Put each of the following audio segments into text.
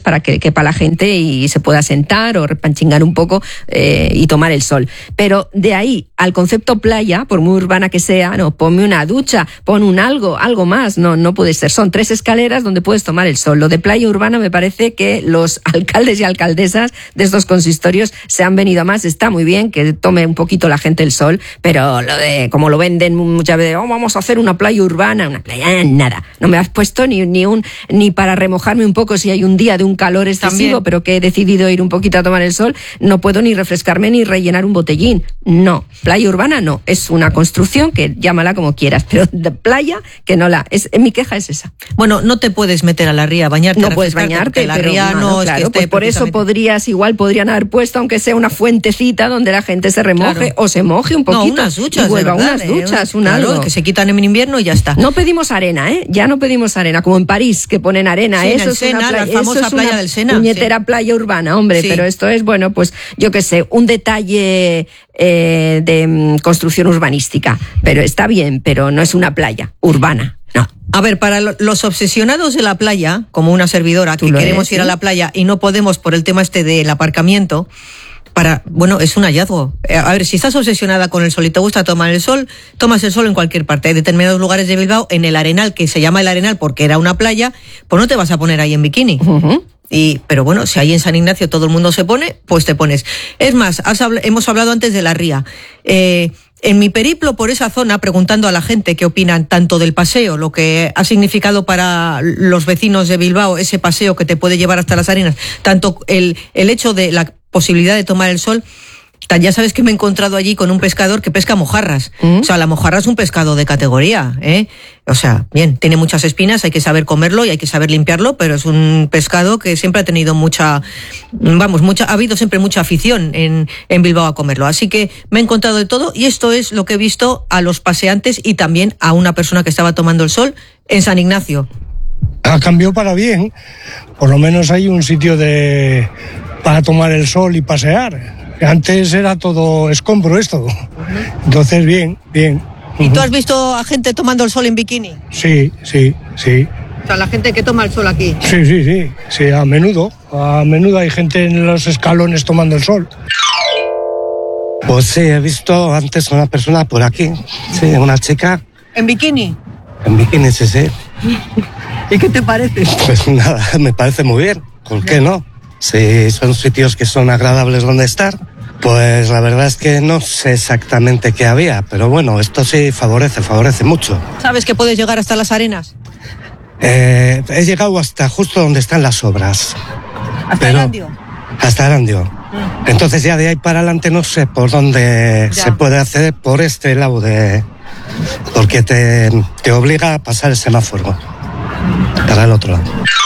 para que quepa la gente y se pueda sentar o repanchingar un poco y tomar el sol. Pero de ahí al concepto playa, por muy urbana que sea, no, ponme una ducha, pon un algo más, no puede ser. Son 3 escaleras donde puedes tomar el sol. Lo de playa urbana me parece que los alcaldes y alcaldesas de estos consistorios se han venido a más. Está muy bien que tome un poquito la gente el sol, pero lo de como lo venden muchas veces, vamos a hacer una playa urbana, una playa, nada. No me has puesto ni para remojarme un poco si hay un día de un calor excesivo, también, pero que he decidido ir un poquito a tomar el sol, no puedo ni refrescarme ni rellenar un botellín. No, playa urbana no, es una construcción que llámala como quieras, pero de playa que no mi queja es esa. Bueno, no te puedes meter a la ría a bañarte. No puedes bañarte, la pero ría no claro, es que pues por eso podrían haber puesto, aunque sea una fuentecita donde la gente se remoje, claro, o se moje un poquito. No, unas duchas, y vuelva verdad, unas duchas, claro, algo. Que se quitan en invierno y ya está. No pedimos arena, ya no pedimos arena, como en París, que ponen arena. Sí, eso es Sena, una playa, la famosa playa del Sena. Puñetera playa urbana, hombre, sí. Pero esto es, bueno, pues yo qué sé, un detalle de construcción urbanística, pero está bien, pero no es una playa urbana, no. A ver, para los obsesionados de la playa, como una servidora, que queremos ir a la playa y no podemos por el tema del aparcamiento, bueno, es un hallazgo. A ver, si estás obsesionada con el sol y te gusta tomar el sol, tomas el sol en cualquier parte. Hay determinados lugares de Bilbao, en el Arenal, que se llama el Arenal porque era una playa, pues no te vas a poner ahí en bikini. Uh-huh. Pero bueno, si ahí en San Ignacio todo el mundo se pone, pues te pones. Es más, hemos hablado antes de la ría. En mi periplo por esa zona, preguntando a la gente qué opinan tanto del paseo, lo que ha significado para los vecinos de Bilbao ese paseo que te puede llevar hasta las arenas, tanto el hecho de la posibilidad de tomar el sol. Ya sabes que me he encontrado allí con un pescador que pesca mojarras. O sea, la mojarra es un pescado de categoría, ¿eh? O sea, bien, tiene muchas espinas, hay que saber comerlo y hay que saber limpiarlo, pero es un pescado que siempre ha tenido ha habido siempre mucha afición en Bilbao a comerlo. Así que me he encontrado de todo y esto es lo que he visto a los paseantes y también a una persona que estaba tomando el sol en San Ignacio. Ha cambiado para bien. Por lo menos hay un sitio para tomar el sol y pasear. Antes era todo escombro esto. Entonces, bien. ¿Y tú has visto a gente tomando el sol en bikini? Sí. O sea, la gente que toma el sol aquí. Sí, a menudo. A menudo hay gente en los escalones tomando el sol. Pues sí, he visto antes una persona por aquí. Sí, una chica. ¿En bikini? En bikini, sí. ¿Y qué te parece? Pues nada, me parece muy bien. ¿Por qué no? Si son sitios que son agradables donde estar, pues la verdad es que no sé exactamente qué había, pero bueno, esto sí favorece mucho. ¿Sabes que puedes llegar hasta las arenas? He llegado hasta justo donde están las obras. ¿Hasta Erandio? Hasta Erandio. Entonces ya de ahí para adelante no sé por dónde se puede acceder por este lado porque te obliga a pasar el semáforo para el otro lado.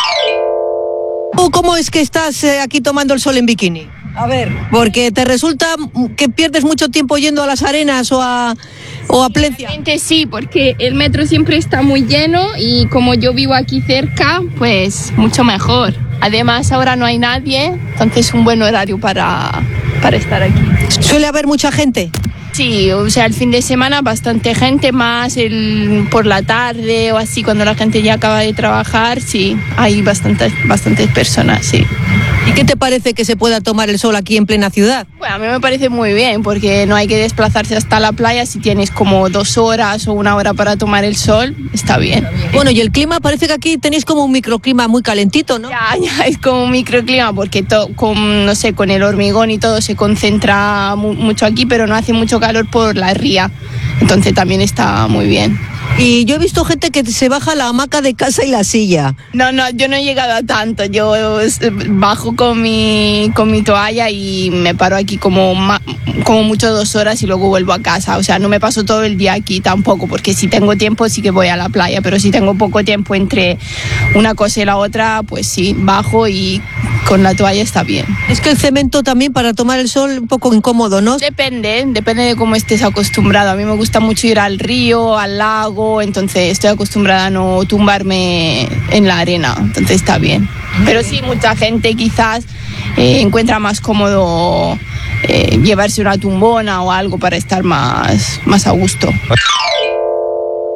¿Cómo es que estás aquí tomando el sol en bikini? A ver, porque te resulta que pierdes mucho tiempo yendo a las arenas o a Plencia. Realmente sí, porque el metro siempre está muy lleno y como yo vivo aquí cerca, pues mucho mejor. Además ahora no hay nadie, entonces es un buen horario para estar aquí. ¿Suele haber mucha gente? Sí, o sea, el fin de semana bastante gente, más por la tarde o así, cuando la gente ya acaba de trabajar, sí, hay bastantes personas, sí. ¿Y qué te parece que se pueda tomar el sol aquí en plena ciudad? Bueno, a mí me parece muy bien, porque no hay que desplazarse hasta la playa. Si tienes como 2 horas o 1 hora para tomar el sol, está bien. Bueno, y el clima, parece que aquí tenéis como un microclima muy calentito, ¿no? Ya es como un microclima, porque con el hormigón y todo se concentra mucho aquí, pero no hace mucho calor por la ría. Entonces también está muy bien. Y yo he visto gente que se baja la hamaca de casa y la silla. No, yo no he llegado a tanto. Yo bajo con mi toalla y me paro aquí como mucho 2 horas y luego vuelvo a casa. O sea, no me paso todo el día aquí tampoco, porque si tengo tiempo sí que voy a la playa, pero si tengo poco tiempo entre una cosa y la otra, pues sí, bajo y con la toalla está bien. Es que el cemento también para tomar el sol un poco incómodo, ¿no? Depende de cómo estés acostumbrado. A mí me gusta mucho ir al río, al lago, entonces estoy acostumbrada a no tumbarme en la arena, entonces está bien. Pero sí, mucha gente quizás encuentra más cómodo llevarse una tumbona o algo para estar más a gusto.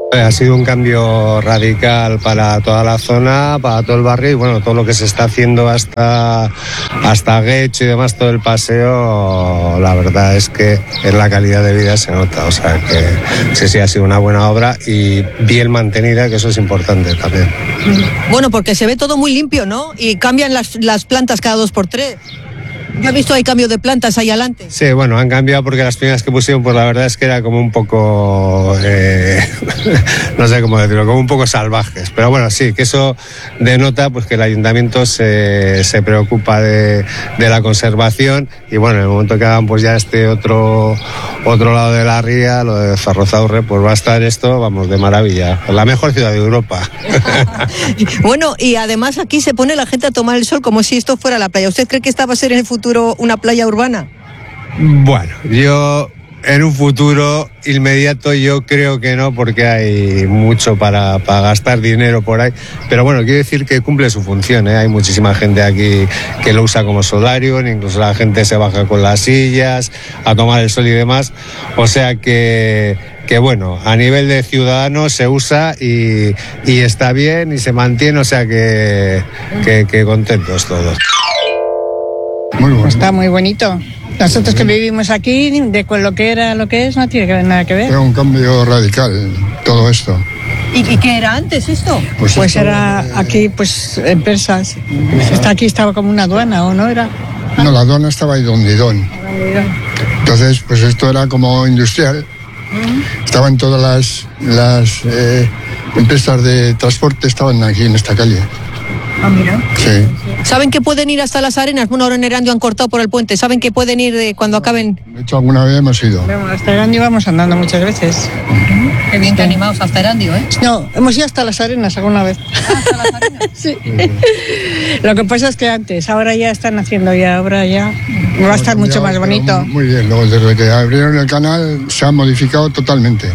Ha sido un cambio radical para toda la zona, para todo el barrio y bueno, todo lo que se está haciendo hasta Guecho y demás, todo el paseo, la verdad es que en la calidad de vida se nota, o sea que sí ha sido una buena obra y bien mantenida, que eso es importante también. Bueno, porque se ve todo muy limpio, ¿no? Y cambian las plantas cada 2x3. Yo he visto hay cambio de plantas ahí adelante. Sí, bueno, han cambiado porque las primeras que pusieron, pues la verdad es que era como un poco, no sé cómo decirlo, como un poco salvajes. Pero bueno, sí, que eso denota pues que el ayuntamiento se preocupa de la conservación y bueno, en el momento que hagan pues ya este otro lado de la ría, lo de Zarrozaurre, pues va a estar esto, vamos, de maravilla. La mejor ciudad de Europa. Bueno, y además aquí se pone la gente a tomar el sol como si esto fuera la playa. ¿Usted cree que esta va a ser en el futuro una playa urbana? Bueno, yo en un futuro inmediato yo creo que no, porque hay mucho para gastar dinero por ahí, pero bueno, quiero decir que cumple su función, ¿eh? Hay muchísima gente aquí que lo usa como solarium, incluso la gente se baja con las sillas a tomar el sol y demás, o sea que bueno, a nivel de ciudadanos se usa y está bien y se mantiene, o sea que contentos todos. Muy bueno. Está muy bonito. Nosotros que vivimos aquí, con lo que era, lo que es, no tiene nada que ver. Era un cambio radical, todo esto. ¿Y qué era antes esto? Pues esto, era aquí, pues, empresas. Aquí estaba como una aduana, ¿o no era? No, la aduana estaba ahí donde Idón. Entonces, pues esto era como industrial. Estaban todas las empresas de transporte, estaban aquí en esta calle. Ah, mira. Sí. ¿Saben que pueden ir hasta las arenas? Bueno, ahora en Erandio han cortado por el puente. ¿Saben que pueden ir cuando acaben? De hecho, alguna vez hemos ido. Hasta Erandio vamos andando muchas veces. Qué bien que animados hasta Erandio, ¿eh? No, hemos ido hasta las arenas alguna vez. ¿Hasta las arenas? Sí. Lo que pasa es que antes, ahora ya están haciendo ahora ya. Va a estar mucho más bonito. Muy bien, luego desde que abrieron el canal se ha modificado totalmente.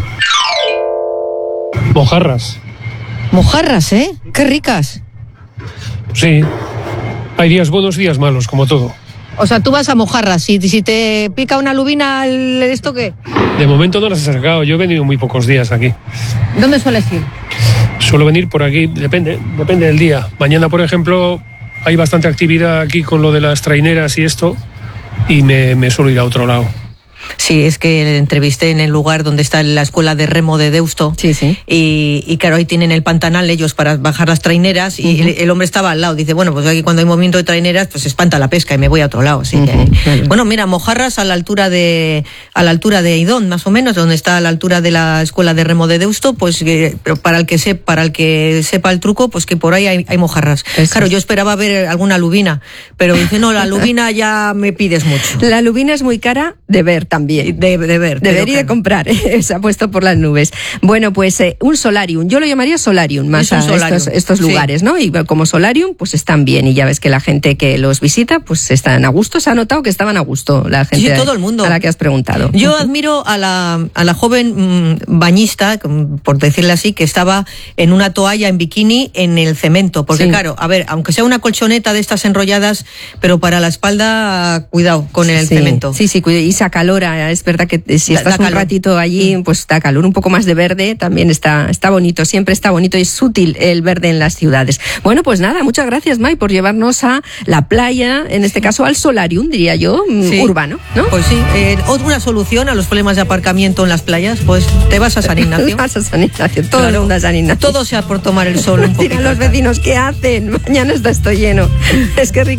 Mojarras. Mojarras, ¿eh? Qué ricas. Sí. Hay días buenos, días malos, como todo. O sea, tú vas a Mojarras y si te pica una lubina, ¿esto qué? De momento no las he sacado. Yo he venido muy pocos días aquí. ¿Dónde sueles ir? Suelo venir por aquí, depende del día. Mañana, por ejemplo, hay bastante actividad aquí con lo de las traineras y esto, y me suelo ir a otro lado. Sí, es que le entrevisté en el lugar donde está la escuela de remo de Deusto. Sí, sí. Y claro, ahí tienen el pantanal ellos para bajar las traineras y el hombre estaba al lado. Dice, bueno, pues aquí cuando hay movimiento de traineras, pues espanta la pesca y me voy a otro lado. Así que, bueno, mira, Mojarras a la altura de Idón, más o menos, donde está a la altura de la escuela de remo de Deusto, pues pero para el que sepa el truco, pues que por ahí hay Mojarras. Eso. Claro, yo esperaba ver alguna lubina, pero dice, no, la lubina ya me pides mucho. La lubina es muy cara de ver también. De ver. Debería de comprar, se ha puesto por las nubes. Bueno, pues un solarium, yo lo llamaría solarium más a estos lugares, sí. ¿No? Y como solarium, pues están bien y ya ves que la gente que los visita, pues están a gusto. Se ha notado que estaban a gusto la gente, sí, todo el mundo. A la que has preguntado. Yo admiro a la joven bañista, por decirle así, que estaba en una toalla en bikini en el cemento, porque sí. Claro, a ver, aunque sea una colchoneta de estas enrolladas, pero para la espalda, cuidado con el cemento. Sí, y se acalora. Es verdad que si estás un ratito allí, pues da calor. Un poco más de verde también está bonito. Siempre está bonito y es útil el verde en las ciudades. Bueno, pues nada, muchas gracias, Mai, por llevarnos a la playa, en este caso al solarium, diría yo, sí. Urbano, ¿no? Pues sí, otra solución a los problemas de aparcamiento en las playas, pues te vas a San Ignacio. Vas a San Ignacio, todo el mundo a San Ignacio. Todo sea por tomar el sol un poquito. Dirán los vecinos, ¿qué hacen? Mañana está esto lleno. Es que rico.